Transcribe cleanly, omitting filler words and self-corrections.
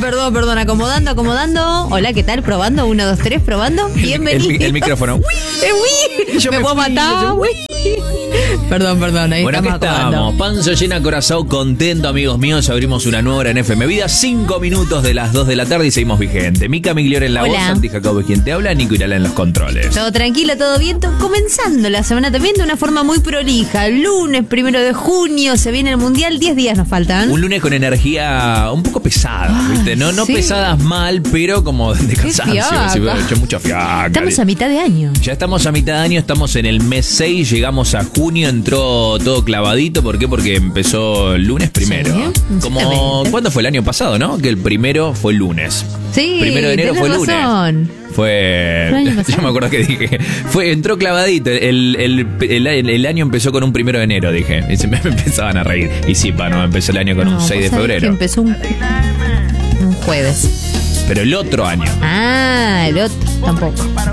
Perdón, acomodando. Hola, ¿qué tal? Probando, 1, 2, 3, probando. Bienvenido. El micrófono. Me puedo matar. Perdón, ahí bueno, aquí estamos, panza llena, corazón contento, amigos míos. Abrimos una nueva hora en FM Vida, 5 minutos de las 2 de la tarde y seguimos vigente. Mica Migliore en la voz, Santi Jacobo quien te habla, Nico Irala en los controles. Todo tranquilo, todo bien, comenzando la semana también de una forma muy prolija. Lunes 1 de junio, se viene el Mundial, 10 días nos faltan. Un lunes con energía un poco pesada, ¿viste? No sí. Pesadas mal, pero como de cansancio. Sí, hecho mucha fiaca. Estamos a mitad de año. Ya estamos a mitad de año, estamos en el mes 6, llegamos a junio, entró todo clavadito. ¿Por qué? Porque empezó el lunes primero. Sí, como, ¿cuándo fue el año pasado, no? Que el primero fue el lunes. Sí, 1 de enero fue razón. Lunes. Yo me acuerdo que dije, entró clavadito. El año empezó con un 1 de enero, dije. Y se me empezaban a reír. Y sí, empezó el año con un 6 de febrero. Que empezó un jueves. Pero el otro año. El otro tampoco.